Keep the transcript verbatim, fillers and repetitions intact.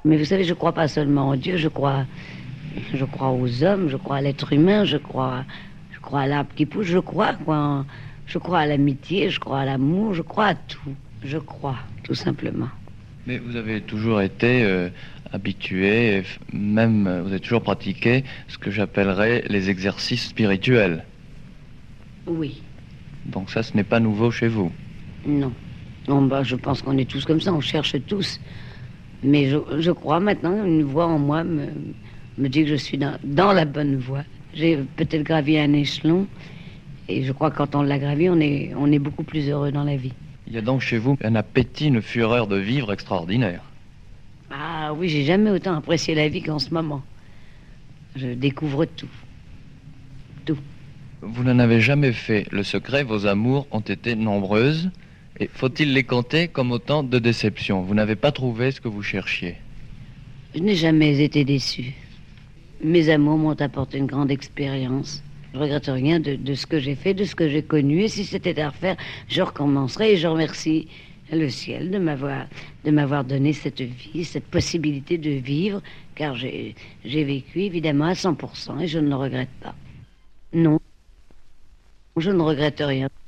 Mais vous savez, je crois pas seulement en Dieu, je crois, je crois aux hommes, je crois à l'être humain, je crois, je crois à l'arbre qui pousse, je crois, quoi. En- je crois à l'amitié, je crois à l'amour, je crois à tout. Je crois, tout simplement. Mais vous avez toujours été euh, habitué, f- même euh, vous avez toujours pratiqué ce que j'appellerais les exercices spirituels. Oui, Donc ça, ce n'est pas nouveau chez vous. non. Non, bah, je pense qu'on est tous comme ça, on cherche tous. Mais je, je crois maintenant, une voix en moi me, me dit que je suis dans, dans la bonne voie. J'ai peut-être gravi un échelon, et je crois que quand on l'a gravi, on est, on est beaucoup plus heureux dans la vie. Il y a donc chez vous un appétit, une fureur de vivre extraordinaire. Ah oui, j'ai jamais autant apprécié la vie qu'en ce moment. Je découvre tout. Tout. Vous n'en avez jamais fait le secret, vos amours ont été nombreuses. Et faut-il les compter comme autant de déceptions? Vous n'avez pas trouvé ce que vous cherchiez. Je n'ai jamais été déçue. Mes amours m'ont apporté une grande expérience. Je regrette rien de, de ce que j'ai fait, de ce que j'ai connu. Et si c'était à refaire, je recommencerai. Et je remercie le ciel de m'avoir, de m'avoir donné cette vie, cette possibilité de vivre. Car j'ai, j'ai vécu évidemment à cent pour cent et je ne le regrette pas. Non, je ne regrette rien.